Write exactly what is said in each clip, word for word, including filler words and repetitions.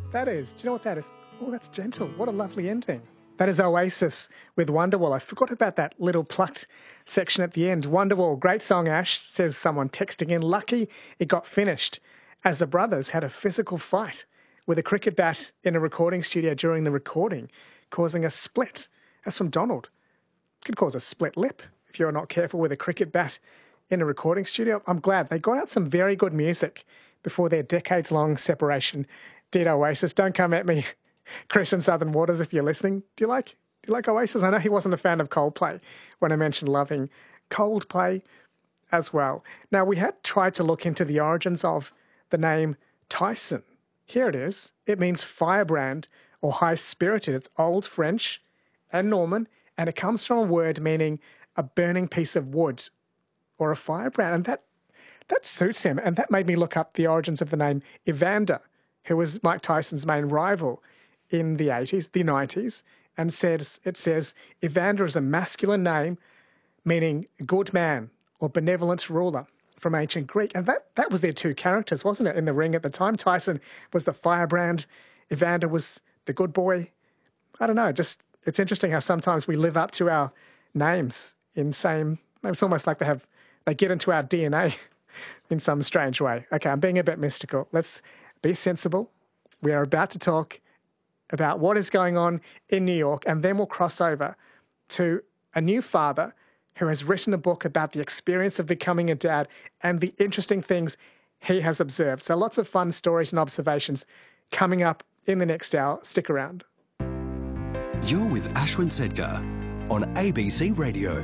That is. Do you know what that is? Oh, that's gentle. What a lovely ending. That is Oasis with Wonderwall. I forgot about that little plucked section at the end. Wonderwall, great song, Ash, says someone texting in. Lucky it got finished as the brothers had a physical fight with a cricket bat in a recording studio during the recording, causing a split. That's from Donald. Could cause a split lip if you're not careful with a cricket bat in a recording studio. I'm glad they got out some very good music before their decades-long separation did Oasis. Don't come at me, Chris in Southern Waters, if you're listening. Do you like do you like Oasis? I know he wasn't a fan of Coldplay when I mentioned loving Coldplay as well. Now, we had tried to look into the origins of the name Tyson. Here it is. It means firebrand or high-spirited. It's Old French and Norman, and it comes from a word meaning a burning piece of wood or a firebrand. And that that suits him. And that made me look up the origins of the name Evander, who was Mike Tyson's main rival in the eighties, the nineties, and says it says Evander is a masculine name meaning good man or benevolent ruler from ancient Greek. And that, that was their two characters, wasn't it, in the ring at the time? Tyson was the firebrand. Evander was the good boy. I don't know, just it's interesting how sometimes we live up to our names in same, it's almost like they have, they get into our D N A in some strange way. Okay, I'm being a bit mystical. Let's be sensible. We are about to talk about what is going on in New York, and then we'll cross over to a new father who has written a book about the experience of becoming a dad and the interesting things he has observed. So lots of fun stories and observations coming up in the next hour. Stick around. You're with Ashwin Sedkar on A B C Radio.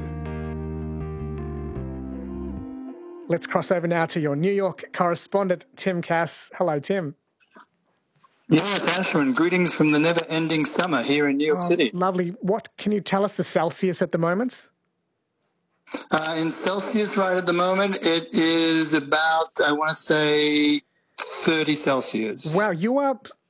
Let's cross over now to your New York correspondent, Tim Cass. Hello, Tim. Yes, Ashwin, greetings from the never-ending summer here in New York Oh, City. Lovely. What can you tell us the Celsius at the moment? Uh, in Celsius right at the moment, it is about, I want to say, thirty Celsius. Wow, you are